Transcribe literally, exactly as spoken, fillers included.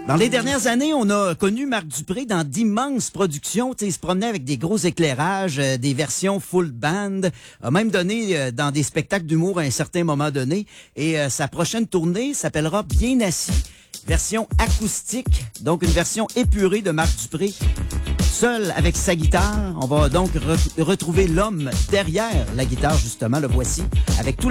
Dans les dernières années, on a connu Marc Dupré dans d'immenses productions. Tu sais, il se promenait avec des gros éclairages, euh, des versions full band, a même donné euh, dans des spectacles d'humour à un certain moment donné. Et euh, sa prochaine tournée s'appellera Bien assis, version acoustique, donc une version épurée de Marc Dupré. Seul avec sa guitare, on va donc re- retrouver l'homme derrière la guitare, justement, le voici, avec tout